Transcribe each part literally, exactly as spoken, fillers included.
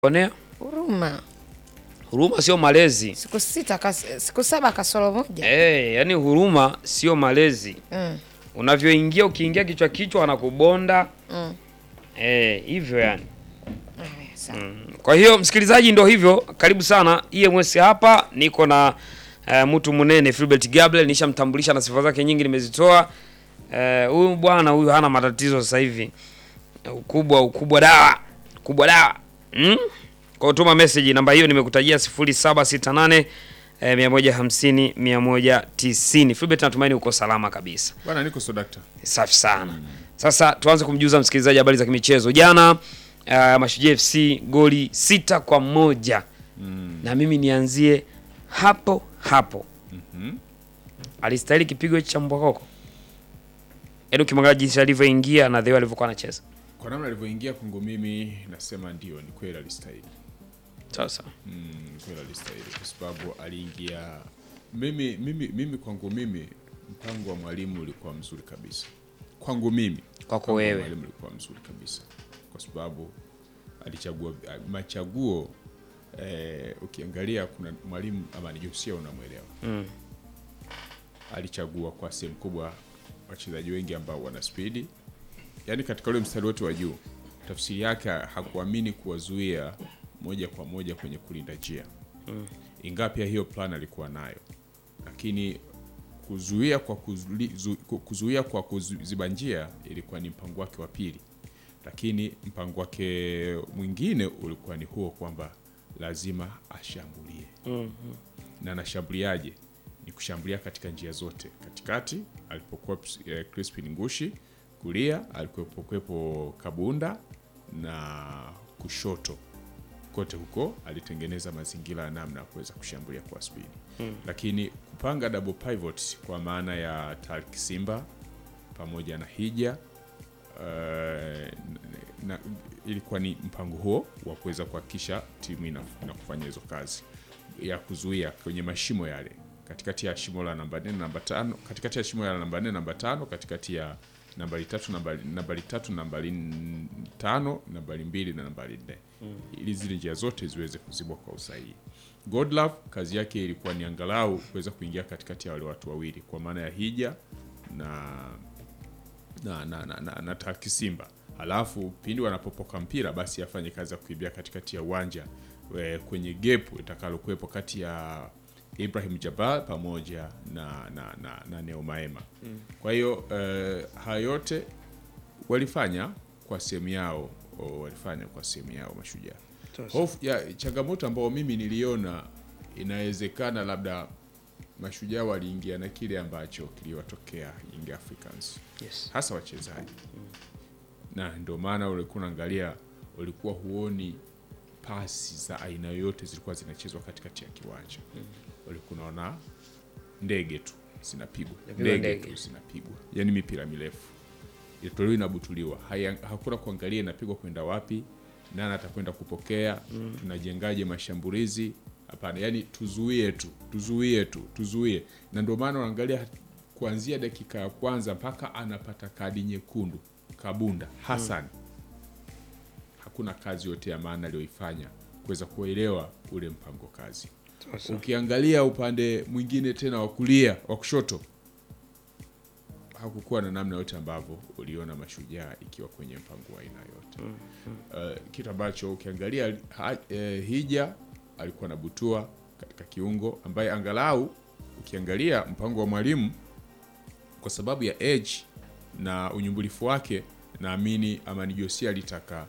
Onea? Huruma. Huruma sio malezi. Siku sita kas, siku saba kasoro moja. Eh, yani huruma sio malezi. Mm. Unavyoingia ukiingia kichwa kichwa anakubonda. Mm. Eh, hivyo yani. Ah, sawa. Mm. Kwa hiyo msikilizaji, ndo hivyo. Karibu sana E M S hapa. Niko na uh, mtu munene Philbert Gabriel, nishamtambulisha na sifa zake nyingi nimezitoa. Huyu uh, bwana huyu hana matatizo sasa hivi. Ukubwa ukubwa dawa. Ukubwa dawa. Mm? Kwa tuma message namba hiyo nimekutajia sifuri saba sita nane mia moja hamsini mia moja tisini. Philbert, natumaini uko salama kabisa. Bwana niko so doctor. Safi sana. Mm. Sasa tuanze kumjuza msikilizaji habari za kimichezo. Jana uh, Mashujaa F C goli sita kwa moja. Mm. Na mimi nianzie hapo hapo. Mhm. Alistahili kipigo cha Mbwakoko. Edo kimwangalia jinsi alivyoingia na Theo alivyokuwa anacheza. Kwa namna alivyoingia kwangu mimi nasema ndio ni kweli alistahili. Sasa. Mm, kweli alistahili kwa sababu aliingia mimi mimi mimi kwangu mimi mpango wa mwalimu ulikuwa mzuri kabisa. Kwangu mimi kwako wewe mwalimu ulikuwa mzuri kabisa. Kwa sababu alichagua machaguo eh, ukiangalia kuna mwalimu ama nijusia unamuelewa. Mm. Alichagua kwa sehemu kubwa wachezaji wengi ambao wana speed. Yaani katika ule mstari wote wa juu, tafsiri yake hakuamini kuwazuia moja kwa moja kwenye kulinda njia. Mm. Ingawa pia hiyo plan alikuwa nayo. Lakini kuzuia kwa kuzuli, zu, kuzuia kwa kuziba njia ilikuwa ni mpango wake wa pili. Lakini mpango wake mwingine ulikuwa ni huo kwamba lazima ashambulie. Mm-hmm. Na anashambuliaje? Ni kushambulia katika njia zote. Katikati alipokuwa eh, Crispin Ngushi, kulia alikuwepo kwepo Kabunda, na kushoto kote huko alitengeneza mazingira ya namna ya kuweza kushambulia kwa speed. Hmm. Lakini kupanga double pivot kwa maana ya Tariq Simba pamoja na Hija uh, na, ilikuwa ni mpango huo wa kuweza kuhakikisha timu inafanya hizo kazi ya kuzuia kwenye mashimo yale, katikati ya shimo la namba nne namba tano, katikati ya shimo la namba nne namba tano, katikati ya nambari tatu nambari nambari tatu nambari tano nambari mbili na nambari nne. Mm. Ili zile njia zote ziweze kuzibwa kwa usahihi. Godlove kazi yake ilikuwa ni angalau kuweza kuingia katikati ya wale watu wawili kwa maana ya Hija na na na na, na, na Tariq Simba. Halafu pindi wanapopoka mpira basi afanye kazi ya kuibia katikati ya uwanja kwenye gap itakalokuwepo kati ya Ibrahim Jabal pamoja na na na, na Neo Maema. Mm. Kwa hiyo uh, hayo yote walifanya kwa sehemu yao, walifanya kwa sehemu yao Mashujaa. Hofu ya changamoto ambayo mimi niliona inawezekana labda Mashujaa waliingia na kile ambacho kiliwatokea Young Africans. Yes. Hasa wachezaji. Mm. Na ndio maana ulikuwa unaangalia ulikuwa huoni pasi za aina yoyote zilikuwa zinachezwa katikati ya kiwanja. Mm. Ulikuwa unaona ndege tu zinapigwa, ndege tu zinapigwa. Yaani mipira mirefu. Itolewa inabutuliwa. Hakuna kuangalia inapigwa kwenda wapi, nani atakwenda kupokea, mm. tunajengaje mashambulizi. Hapana, yani tuzuie tu, tuzuie tu, tuzuie. Na ndio maana unaangalia kuanzia dakika ya kwanza mpaka anapata kadi nyekundu Kabunda Hassan. Mm. Hakuna kazi yote ya maana aliyoifanya kuweza kuelewa ule mpango kazi. Tosa. Ukiangalia upande mwingine tena wa kulia, wa kushoto, hakukuwa na namna yote ambavyo uliona Mashujaa ikiwa kwenye mpango wa aina yote. Mm, mm. Uh, kitu ambacho ukiangalia ha, uh, Hija alikuwa na Butua katika kiungo ambaye angalau ukiangalia mpango wa mwalimu kwa sababu ya edge na unyumbulifu wake, naamini Amani Josia alitaka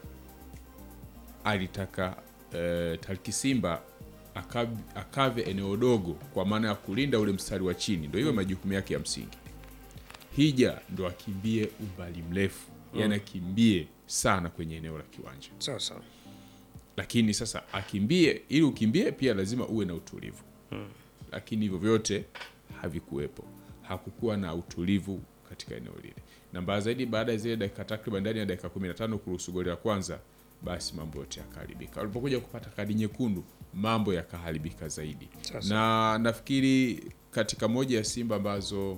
alitaka uh, Tariq Simba akave, akave eneo dogo kwa maana ya kulinda ule mstari wa chini. Ndio hiyo majukumu yake ya msingi. Hija ndo akimbie umbali mrefu. Mm. Yana kimbie sana kwenye eneo la kiwanja. Sawa sawa. Lakini sasa akimbie, ili ukimbie pia lazima uwe na utulivu. Mm. Lakini hivyo vyote havikuwepo. Hakukuwa na utulivu katika eneo lile. Na mbaya zaidi baada ya zile dakika takriban ndani ya dakika kumi na tano kuruhusu goli la kwanza, basi mambo yote yakaharibika. Walipokuja kupata kadi nyekundu, mambo yakaharibika zaidi. Sasa. Na nafikiri katika moja ya Simba ambazo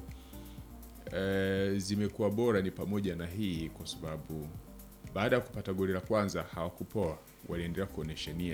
e, zimekuwa bora ni pamoja na hii, kwa sababu baada ya kupata goli la kwanza hawakupoa. waliendelea kuonesha nia